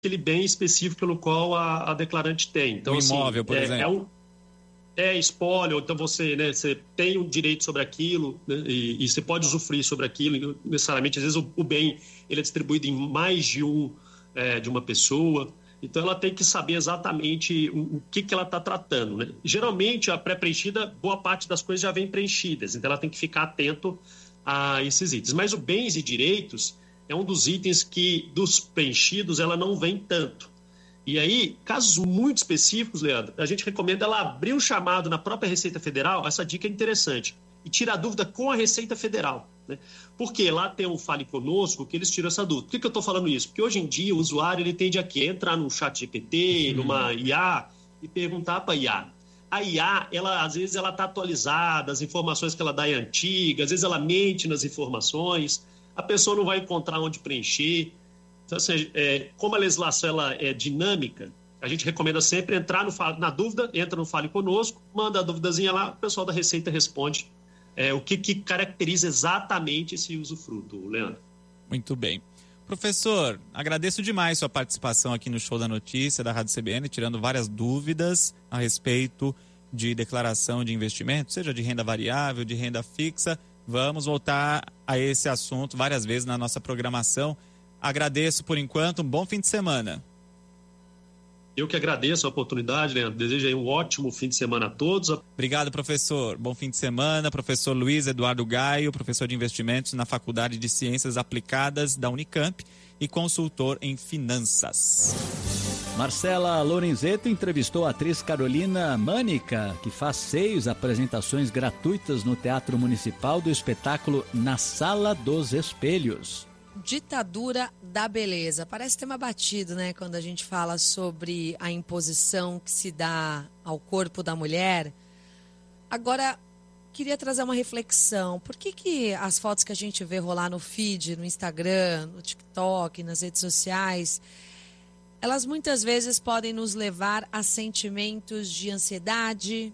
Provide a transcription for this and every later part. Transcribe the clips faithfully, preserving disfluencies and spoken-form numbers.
aquele bem específico pelo qual a, a declarante tem. Então, um imóvel, assim, por é, exemplo. É, um, é espólio, então você, né, você tem um direito sobre aquilo, né, e, e você pode usufruir sobre aquilo. Necessariamente, às vezes, o, o bem ele é distribuído em mais de, um, é, de uma pessoa. Então, ela tem que saber exatamente o, o que, que ela está tratando. Né? Geralmente, a pré-preenchida, boa parte das coisas já vem preenchidas. Então, ela tem que ficar atento a esses itens. Mas o bens e direitos é um dos itens que, dos preenchidos, ela não vem tanto. E aí, casos muito específicos, Leandro, a gente recomenda ela abrir um chamado na própria Receita Federal. Essa dica é interessante. E tirar dúvida com a Receita Federal. Né? Porque lá tem um Fale Conosco que eles tiram essa dúvida. Por que, que eu estou falando isso? Porque hoje em dia o usuário ele tende a quê? Entrar num chat G P T, uhum. numa I A e perguntar para a I A. A I A, ela, às vezes, ela está atualizada, as informações que ela dá é antiga, às vezes ela mente nas informações, a pessoa não vai encontrar onde preencher. Então, assim, é, como a legislação ela é dinâmica, a gente recomenda sempre entrar no, na dúvida, entra no Fale Conosco, manda a duvidazinha lá, o pessoal da Receita responde é, o que, que caracteriza exatamente esse usufruto, Leandro. Muito bem. Professor, agradeço demais sua participação aqui no Show da Notícia da Rádio C B N, tirando várias dúvidas a respeito de declaração de investimento, seja de renda variável, de renda fixa. Vamos voltar a esse assunto várias vezes na nossa programação. Agradeço por enquanto, um bom fim de semana. Eu que agradeço a oportunidade, Leandro. Desejo aí um ótimo fim de semana a todos. Obrigado, professor. Bom fim de semana. Professor Luiz Eduardo Gaio, professor de investimentos na Faculdade de Ciências Aplicadas da Unicamp e consultor em finanças. Marcela Lorenzetto entrevistou a atriz Carolina Mânica, que faz seis apresentações gratuitas no Teatro Municipal do espetáculo Na Sala dos Espelhos. Ditadura da beleza. Parece tema batido, né? Quando a gente fala sobre a imposição que se dá ao corpo da mulher. Agora, queria trazer uma reflexão. Por que que as fotos que a gente vê rolar no feed, no Instagram, no TikTok, nas redes sociais, elas muitas vezes podem nos levar a sentimentos de ansiedade,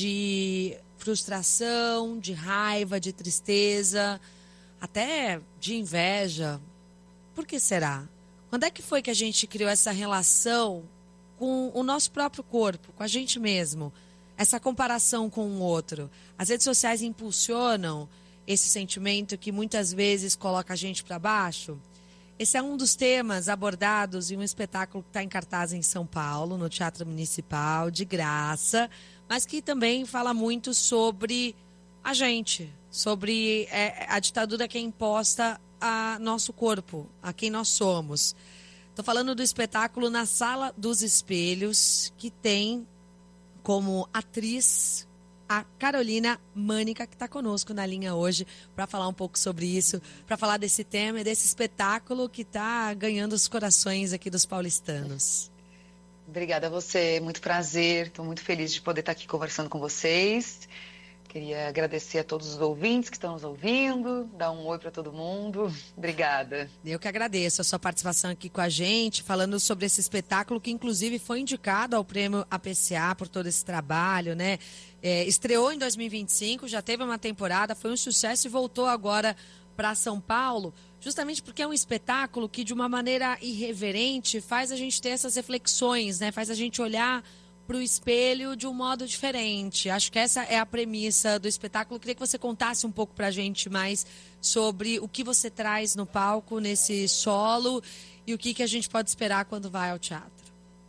de frustração, de raiva, de tristeza, até de inveja? Por que será? Quando é que foi que a gente criou essa relação com o nosso próprio corpo, com a gente mesmo? Essa comparação com o outro. As redes sociais impulsionam esse sentimento que muitas vezes coloca a gente para baixo? Esse é um dos temas abordados em um espetáculo que está em cartaz em São Paulo, no Teatro Municipal, de graça, mas que também fala muito sobre a gente, sobre é, a ditadura que é imposta a nosso corpo, a quem nós somos. Estou falando do espetáculo Na Sala dos Espelhos, que tem como atriz a Carolina Mânica, que está conosco na linha hoje para falar um pouco sobre isso, para falar desse tema e desse espetáculo que está ganhando os corações aqui dos paulistanos. Obrigada a você, muito prazer, estou muito feliz de poder estar aqui conversando com vocês. Queria agradecer a todos os ouvintes que estão nos ouvindo, dar um oi para todo mundo. Obrigada. Eu que agradeço a sua participação aqui com a gente, falando sobre esse espetáculo que inclusive foi indicado ao prêmio A P C A por todo esse trabalho, né? É, estreou em dois mil e vinte e cinco, já teve uma temporada, foi um sucesso e voltou agora para São Paulo, justamente porque é um espetáculo que de uma maneira irreverente faz a gente ter essas reflexões, né? Faz a gente olhar para o espelho de um modo diferente. Acho que essa é a premissa do espetáculo. Eu queria que você contasse um pouco para a gente mais sobre o que você traz no palco, nesse solo, e o que, que a gente pode esperar quando vai ao teatro.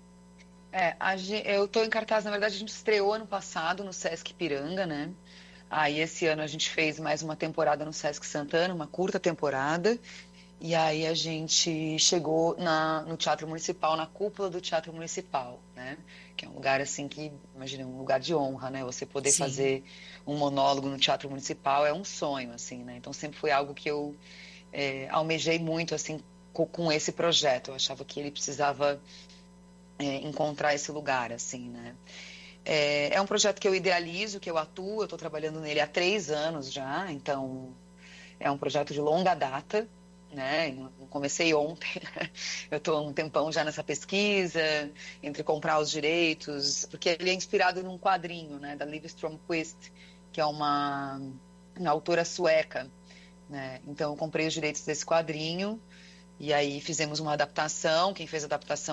É, a gente, eu estou em cartaz, na verdade a gente estreou ano passado no Sesc Ipiranga, né? Aí esse ano a gente fez mais uma temporada no Sesc Santana, uma curta temporada. E aí a gente chegou na, no Teatro Municipal, na cúpula do Teatro Municipal, né? Que é um lugar assim que, imagina, um lugar de honra, né? Você poder Sim. fazer um monólogo no Teatro Municipal é um sonho, assim, né? Então sempre foi algo que eu é, almejei muito, assim, com, com esse projeto. Eu achava que ele precisava é, encontrar esse lugar, assim, né? É, é um projeto que eu idealizo, que eu atuo, eu estou trabalhando nele há três anos já, então é um projeto de longa data, né? Não comecei ontem, eu estou um tempão já nessa pesquisa, entre comprar os direitos, porque ele é inspirado num quadrinho, né, da Liv Strömquist, que é uma, uma autora sueca, né? Então eu comprei os direitos desse quadrinho, E aí fizemos uma adaptação, quem fez a adaptação